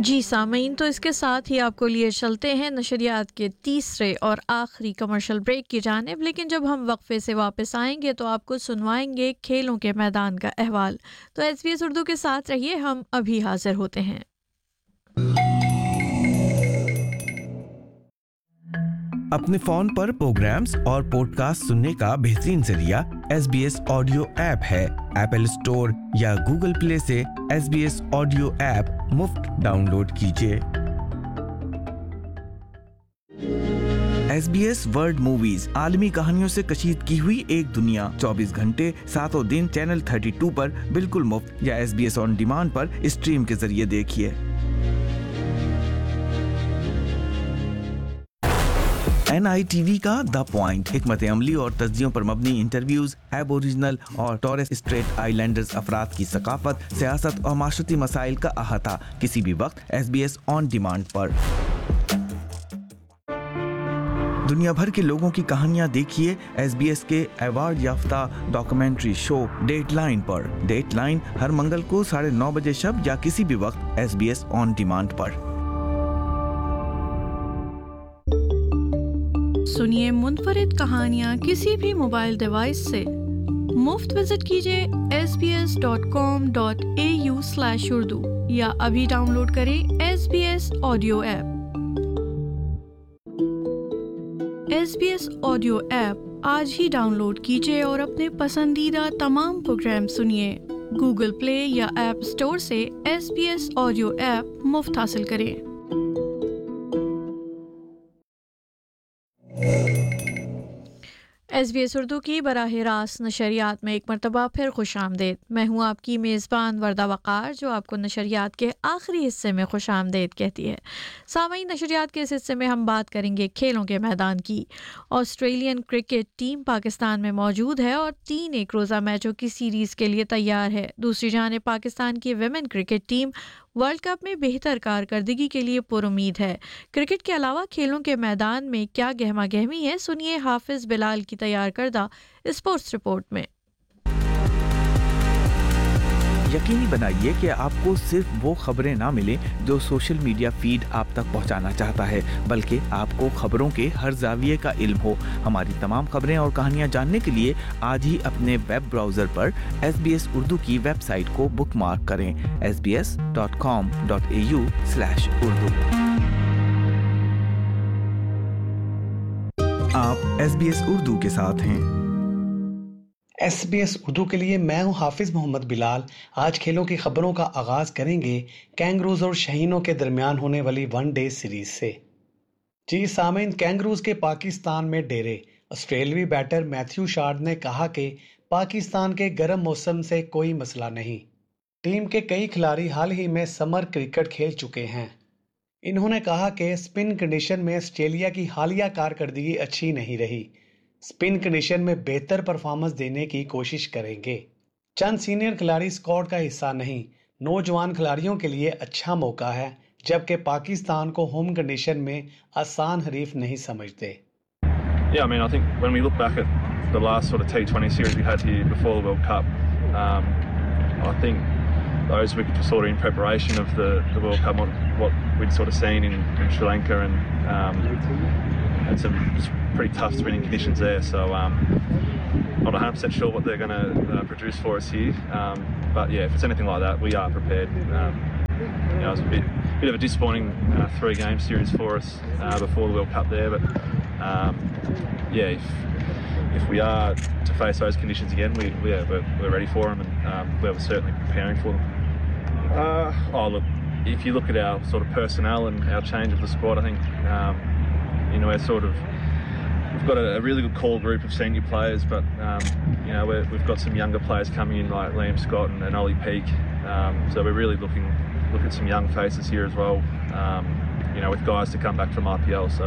جی سامعین، تو اس کے ساتھ ہی آپ کو لیے چلتے ہیں نشریات کے تیسرے اور آخری کمرشل بریک کی جانب، لیکن جب ہم وقفے سے واپس آئیں گے تو آپ کو سنوائیں گے کھیلوں کے میدان کا احوال۔ تو SBS اردو کے ساتھ رہیے، ہم ابھی حاضر ہوتے ہیں۔ اپنے فون پر پروگرامز اور پوڈ کاسٹ سننے کا بہترین ذریعہ SBS آڈیو ایپ ہے۔ ایپل اسٹور یا گوگل پلے سے SBS آڈیو ایپ مفت ڈاؤن لوڈ کیجیے۔ SBS ورلڈ موویز، عالمی کہانیوں سے کشید کی ہوئی ایک دنیا، 24 گھنٹے 7 دن چینل 32 پر بالکل مفت یا SBS on demand per stream کے ذریعے دیکھیے۔ NITV کا دا پوائنٹ، حکمت عملی اور تجزیوں پر مبنی انٹرویوز ایبوریجنل اور ٹورس اسٹریٹ آئی لینڈرز افراد کی ثقافت، سیاست اور معاشرتی مسائل کا احاطہ، کسی بھی وقت SBS آن ڈیمانڈ پر۔ دنیا بھر کے لوگوں کی کہانیاں دیکھیے SBS کے ایوارڈ یافتہ ڈاکومنٹری شو ڈیٹ لائن پر۔ ڈیٹ لائن ہر منگل کو 9:30 بجے شب یا کسی بھی وقت SBS آن ڈیمانڈ پر۔ سنیے منفرد کہانیاں کسی بھی موبائل ڈیوائس سے۔ مفت وزٹ کیجیے sbs.com.au/urdu یا ابھی ڈاؤن لوڈ کریں SBS audio app. SBS audio app آج ہی ڈاؤن لوڈ کیجیے اور اپنے پسندیدہ تمام پروگرام سنیے۔ گوگل پلے یا ایپ اسٹور سے SBS آڈیو ایپ مفت حاصل کریں۔ SBS اردو کی براہ راست نشریات میں ایک مرتبہ پھر خوش آمدید۔ میں ہوں آپ کی میزبان وردہ وقار، جو آپ کو نشریات کے آخری حصے میں خوش آمدید کہتی ہے۔ سامعین، نشریات کے اس حصے میں ہم بات کریں گے کھیلوں کے میدان کی۔ آسٹریلین کرکٹ ٹیم پاکستان میں موجود ہے اور 3 ایک روزہ میچوں کی سیریز کے لیے تیار ہے۔ دوسری جانب پاکستان کی women cricket team world cup میں بہتر کارکردگی کے لیے پر امید ہے۔ کرکٹ کے علاوہ کھیلوں کے میدان میں کیا گہما گہمی ہے، سنیے حافظ بلال کی تیار کردہ اسپورٹس رپورٹ میں۔ یقینی بنائیے کہ آپ کو صرف وہ خبریں نہ ملیں جو سوشل میڈیا فیڈ آپ تک پہنچانا چاہتا ہے، بلکہ آپ کو خبروں کے ہر زاویے کا علم ہو۔ ہماری تمام خبریں اور کہانیاں جاننے کے لیے آج ہی اپنے ویب براؤزر پر SBS اردو کی ویب سائٹ کو بک مارک کریں، sbs.com.au/urdu۔ آپ SBS اردو کے ساتھ ہیں۔ SBS اردو کے لیے میں ہوں حافظ محمد بلال۔ آج کھیلوں کی خبروں کا آغاز کریں گے کینگروز اور شاہینوں کے درمیان ہونے والی ون ڈے سیریز سے۔ جی سامعین، کینگروز کے پاکستان میں ڈیرے۔ آسٹریلوی بیٹر میتھیو شارڈ نے کہا کہ پاکستان کے گرم موسم سے کوئی مسئلہ نہیں۔ ٹیم کے کئی کھلاڑی حال ہی میں سمر کرکٹ کھیل چکے ہیں۔ انہوں نے کہا کہ اسپن کنڈیشن میں آسٹریلیا کی حالیہ کارکردگی اچھی نہیں رہی۔ اسپن کنڈیشن میں بہتر پرفارمنس دینے کی کوشش کریں گے۔ چند سینئر کھلاڑی اسکواڈ کا حصہ نہیں۔ نوجوان کھلاڑیوں کے لیے اچھا موقع ہے، جبکہ پاکستان کو ہوم کنڈیشن میں آسان حریف نہیں سمجھتے۔ Yeah, I mean, I think when we look back at the last sort of T20 series we had here before the World Cup, I think those were sort of in preparation of the World Cup, what we'd sort of seen in Sri Lanka and some pretty tough spinning conditions there. So not 100% sure what they're going to produce for us here. But yeah, if it's anything like that, we are prepared. It was a bit of a disappointing 3-game series for us before the World Cup there. But yeah, if we are to face those conditions again, we're ready for them, and we're certainly preparing for them. Look, if you look at our sort of personnel and our change of the squad, I think we've got a really good core group of senior players, but we've got some younger players coming in like Liam Scott and Ollie Peake. So we're really looking at some young faces here as well. With guys to come back from IPL. So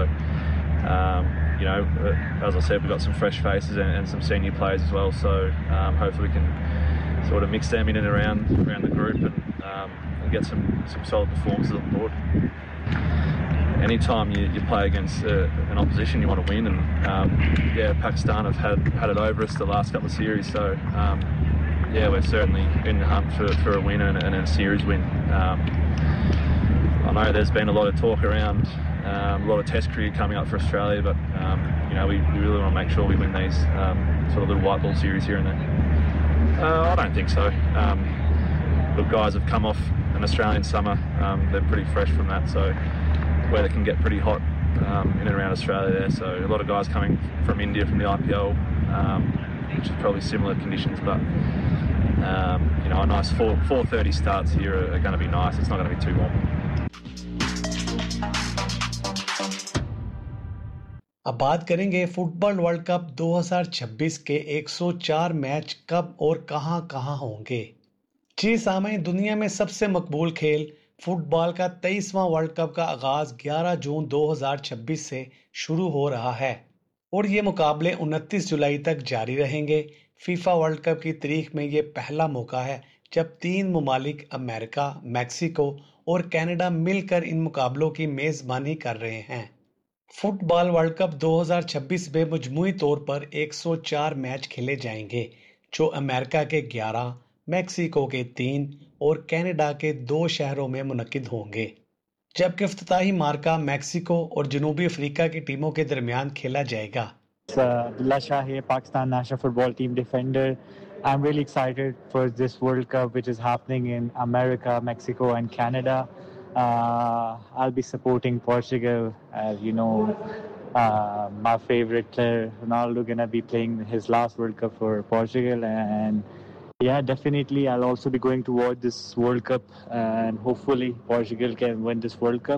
as I said, we've got some fresh faces and some senior players as well. So hopefully we can sort of mix them in and around the group and get some solid performances on board. Anytime you play against an opposition, you want to win, and Pakistan have had it over us the last couple of series. So we're certainly in the hunt for a win and a series win. I know there's been a lot of talk around a lot of Test cricket coming up for Australia, but we really want to make sure we win these sort of little white ball series here and there. I don't think so. The guys have come off an Australian summer. They're pretty fresh from that, so weather can get pretty hot in and around Australia there. So a lot of guys coming from India from the IPL, which is probably similar conditions, but a nice 4:30 starts here are going to be nice. It's not going to be too warm. अब बात करेंगे football world cup 2026 के 104 match कब और कहां होंगे। जी सामईन, दुनिया में सबसे मकबूल खेल फुटबॉल का 23वां वर्ल्ड कप का आगाज 11 जून 2026 से शुरू हो रहा है और ये मुकाबले 29 जुलाई तक जारी रहेंगे। फीफा वर्ल्ड कप की तारीख में ये पहला मौका है जब 3 ममालिक अमेरिका, मैक्सिको और कनाडा मिलकर इन मुकाबलों की मेजबानी कर रहे हैं। फुटबॉल वर्ल्ड कप 2026 में मजमूई तौर पर 104 मैच खेले जाएंगे जो अमेरिका के 11, मैक्सिको के 3 और कनाडा के 2 शहरों में मुनक्किद होंगे, जबकि इफ्तिताही मार्का मैक्सिको और जनूबी अफ्रीका की टीमों के दरमियान खेला जाएगा। Abdullah Shah here, Pakistan national football team defender. I'm really excited for this World Cup which is happening in America, Mexico and Canada. I'll be supporting Portugal, as you know. My favorite player Ronaldo gonna be playing his last World Cup for Portugal, and yeah, definitely I'll also be going to watch this World Cup, and hopefully Portugal can win this World Cup.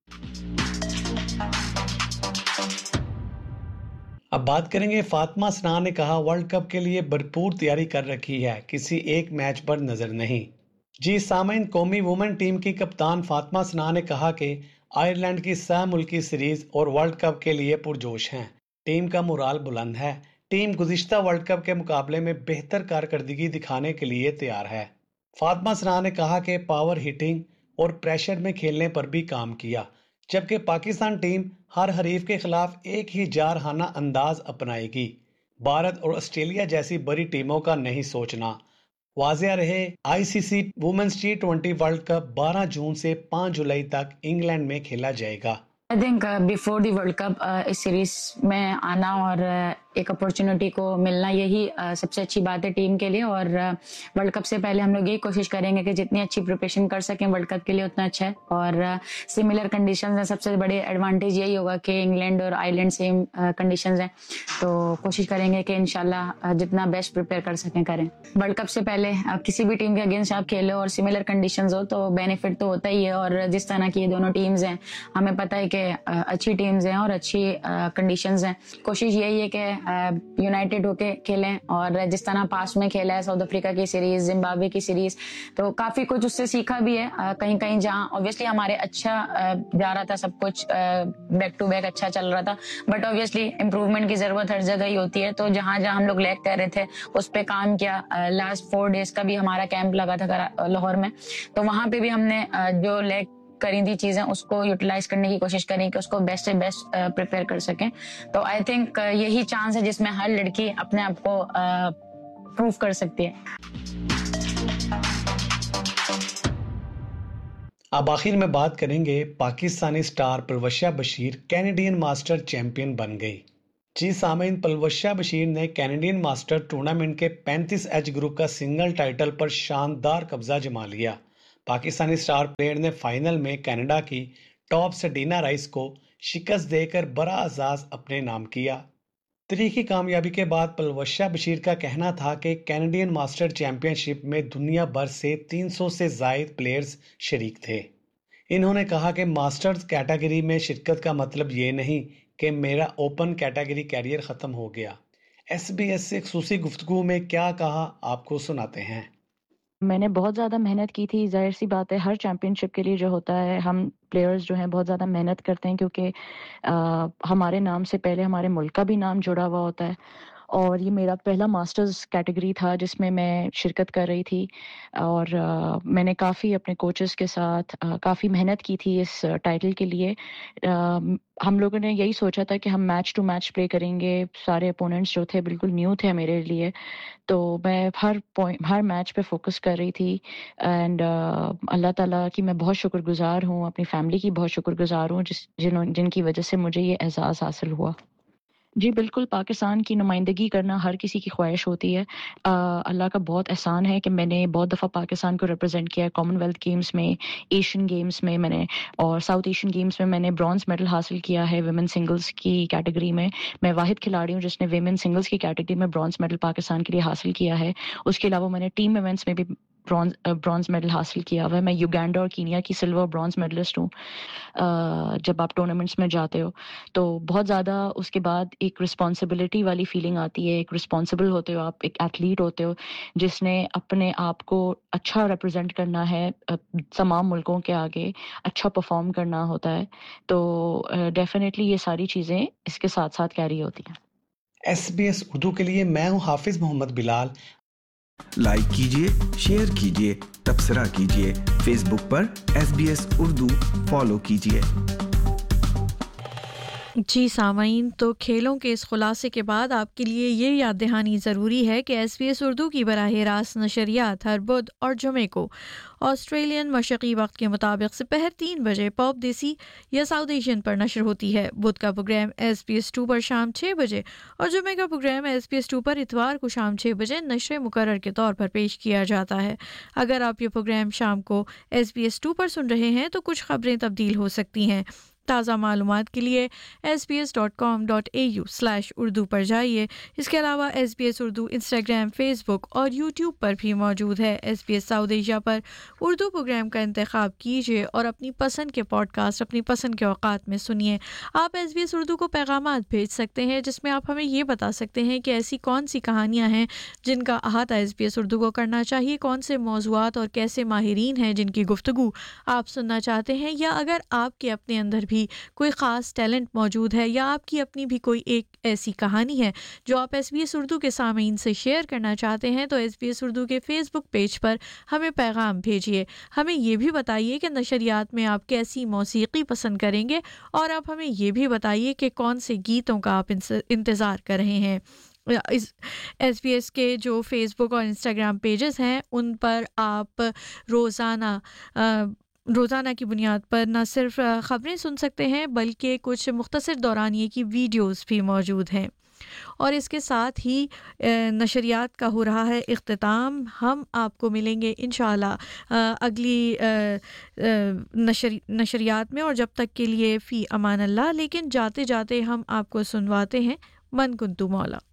अब बात करेंगे फातिमा सना ने कहा world cup के लिए भरपूर तैयारी कर रखी है, किसी एक मैच पर नजर नहीं। जी सामईन, कौमी वुमेन टीम की कप्तान फातिमा सना ने कहा कि आयरलैंड की सह मुल्की सीरीज और वर्ल्ड कप के लिए पुरजोश हैं। टीम का मोराल बुलंद है। टीम गुज़िश्ता वर्ल्ड कप के मुकाबले में बेहतर कारकर्दगी दिखाने के लिए तैयार है। फातिमा सना ने कहा कि पावर हिटिंग और प्रेशर में खेलने पर भी काम किया, जबकि पाकिस्तान टीम हर हरीफ के खिलाफ एक ही जारहाना अंदाज अपनाएगी। भारत और ऑस्ट्रेलिया जैसी बड़ी टीमों का नहीं सोचना। वाज़ेह रहे, ICC women's T20 world cup 12 जून से 5 जुलाई तक इंग्लैंड में खेला जाएगा। I think before the world cup इस सीरीज में आना और एक अपॉर्चुनिटी को मिलना, यही सबसे अच्छी बात है टीम के लिए। और वर्ल्ड कप से पहले हम लोग यही कोशिश करेंगे कि जितनी अच्छी प्रिपरेशन कर सकें वर्ल्ड कप के लिए उतना अच्छा है। और सिमिलर कंडीशंस हैं, सबसे बड़े एडवांटेज यही होगा कि इंग्लैंड और आयरलैंड सेम कंडीशंस हैं, तो कोशिश करेंगे कि इंशाल्लाह जितना बेस्ट प्रिपेयर कर सकें करें। वर्ल्ड कप से पहले किसी भी टीम के अगेंस्ट आप खेलो और सिमिलर कंडीशंस हो तो बेनिफिट तो होता ही है। और जिस तरह की ये दोनों टीम्स हैं, हमें पता है कि अच्छी टीम्स हैं और अच्छी कंडीशंस हैं। कोशिश यही है कि यूनाइटेड होके खेलें, और जिस तरह पास में खेला है साउथ अफ्रीका की सीरीज, जिम्बाब्वे की सीरीज, तो काफी कुछ उससे सीखा भी है। कहीं कहीं जहां ऑब्वियसली हमारे अच्छा जा रहा था, सब कुछ बैक टू बैक अच्छा चल रहा था, बट ऑब्वियसली इम्प्रूवमेंट की जरूरत हर जगह ही होती है। तो जहां जहां हम लोग लैग कर रहे थे उस पे काम किया। लास्ट 4 डेज का भी हमारा कैंप लगा था लाहौर में, तो वहां पे भी हमने जो लैग करी थी चीजें उसको यूटिलाइज करने की कोशिश करें कि उसको बेस्ट से बेस्ट प्रिपेयर कर सकें। तो आई थिंक यही चांस है जिसमें हर लड़की अपने आप को प्रूव कर सकती है। अब आखिर में बात करेंगे Pakistani star Palwasha Bashir Canadian master champion बन गई। जी सामईन, पलवशा बशीर ने कैनेडियन मास्टर टूर्नामेंट के 35 एज ग्रुप का सिंगल टाइटल पर शानदार कब्जा जमा लिया। पाकिस्तानी स्टार प्लेयर ने फाइनल में कनाडा की टॉप सेडीना राइस को शिकस्त देकर बड़ा एजाज अपने नाम किया। तरीकी कामयाबी के बाद पलवशा बशीर का कहना था कि कैनेडियन मास्टर चैंपियनशिप में दुनिया भर से 300 से ज़ायद प्लेयर्स शरीक थे। इन्होंने कहा कि मास्टर्स कैटेगरी में शिरकत का मतलब ये नहीं कि मेरा ओपन कैटेगरी कैरियर ख़त्म हो गया। SBS से खुसूसी गुफ्तगू में क्या कहा, आपको सुनाते हैं। मैंने बहुत ज़्यादा मेहनत की थी। ज़ाहिर सी बात है, हर चैम्पियनशिप के लिए जो होता है, हम प्लेयर्स जो हैं बहुत ज़्यादा मेहनत करते हैं, क्योंकि हमारे नाम से पहले हमारे मुल्क का भी नाम जुड़ा हुआ होता है। اور یہ میرا پہلا ماسٹرز کیٹیگری تھا جس میں میں شرکت کر رہی تھی، اور میں نے کافی اپنے کوچز کے ساتھ کافی محنت کی تھی اس ٹائٹل کے لیے۔ ہم لوگوں نے یہی سوچا تھا کہ ہم میچ ٹو میچ پلے کریں گے، سارے اپوننٹس جو تھے بالکل نیو تھے میرے لیے، تو میں ہر میچ پہ فوکس کر رہی تھی، اینڈ اللہ تعالیٰ کی میں بہت شکر گزار ہوں، اپنی فیملی کی بہت شکر گزار ہوں جن کی وجہ سے مجھے یہ اعزاز حاصل ہوا۔ جی بالکل، پاکستان کی نمائندگی کرنا ہر کسی کی خواہش ہوتی ہے۔ اللہ کا بہت احسان ہے کہ میں نے بہت دفعہ پاکستان کو ریپرزینٹ کیا ہے، کامن ویلتھ گیمز میں، ایشین گیمز میں میں نے، اور ساؤتھ ایشین گیمز میں نے برونز میڈل حاصل کیا ہے ویمن سنگلز کی کیٹیگری میں۔ میں واحد کھلاڑی ہوں جس نے ویمن سنگلز کی کیٹیگری میں برونز میڈل پاکستان کے لیے حاصل کیا ہے۔ اس کے علاوہ میں نے ٹیم ایونٹس میں بھی برونز میڈل حاصل کیا ہوا ہے۔ میں یوگینڈا اور کینیا کی سلور برونز میڈلسٹ ہوں۔ جب آپ ٹورنامنٹس میں جاتے ہو تو بہت زیادہ اس کے بعد ایک رسپانسبلٹی والی فیلنگ آتی ہے، ایک رسپانسبل ہوتے ہو آپ، ایک ایتھلیٹ ہوتے ہو جس نے اپنے آپ کو اچھا ریپرزینٹ کرنا ہے تمام ملکوں کے آگے، اچھا پرفارم کرنا ہوتا ہے، تو ڈیفینیٹلی یہ ساری چیزیں اس کے ساتھ ساتھ کیری ہوتی ہیں۔ SBS اردو کے لیے میں ہوں حافظ محمد بلال۔ لائک کیجئے، شیئر کیجئے، تبصرہ کیجئے، فیس بک پر SBS اردو فالو کیجئے۔ جی سامعین، تو کھیلوں کے اس خلاصے کے بعد آپ کے لیے یہ یاد دہانی ضروری ہے کہ SBS اردو کی براہ راست نشریات ہر بدھ اور جمعے کو آسٹریلین مشرقی وقت کے مطابق سپہر 3 بجے پاپ دیسی یا ساؤتھ ایشین پر نشر ہوتی ہے۔ بدھ کا پروگرام SBS 2 پر شام 6 بجے اور جمعے کا پروگرام SBS 2 پر اتوار کو شام 6 بجے نشر مقرر کے طور پر پیش کیا جاتا ہے۔ اگر آپ یہ پروگرام شام کو SBS 2 پر سن رہے ہیں تو کچھ خبریں تبدیل ہو سکتی ہیں۔ تازہ معلومات کے لیے sbs.com.au/urdu پر جائیے۔ اس کے علاوہ SBS اردو انسٹاگرام، فیس بک اور یوٹیوب پر بھی موجود ہے۔ SBS ساؤتھ ایشیا پر اردو پروگرام کا انتخاب کیجیے اور اپنی پسند کے پوڈ کاسٹ اپنی پسند کے اوقات میں سنیے۔ آپ SBS اردو کو پیغامات بھیج سکتے ہیں جس میں آپ ہمیں یہ بتا سکتے ہیں کہ ایسی کون سی کہانیاں ہیں جن کا احاطہ SBS اردو کو کرنا چاہیے، کون سے موضوعات اور کیسے ماہرین ہیں جن کی گفتگو آپ سننا چاہتے ہیں، یا اگر آپ کے اپنے اندر بھی کوئی خاص ٹیلنٹ موجود ہے یا آپ کی اپنی بھی کوئی ایک ایسی کہانی ہے جو آپ SBS اردو کے سامعین سے شیئر کرنا چاہتے ہیں، تو SBS اردو کے فیس بک پیج پر ہمیں پیغام بھیجیے۔ ہمیں یہ بھی بتائیے کہ نشریات میں آپ کیسی موسیقی پسند کریں گے، اور آپ ہمیں یہ بھی بتائیے کہ کون سے گیتوں کا آپ انتظار کر رہے ہیں۔ SBS کے جو فیس بک اور انسٹاگرام پیجز ہیں ان پر آپ روزانہ کی بنیاد پر نہ صرف خبریں سن سکتے ہیں بلکہ کچھ مختصر دورانیے کی ویڈیوز بھی موجود ہیں۔ اور اس کے ساتھ ہی نشریات کا ہو رہا ہے اختتام۔ ہم آپ کو ملیں گے انشاءاللہ اگلی نشریات میں، اور جب تک کے لیے فی امان اللہ۔ لیکن جاتے جاتے ہم آپ کو سنواتے ہیں من کنتو مولا۔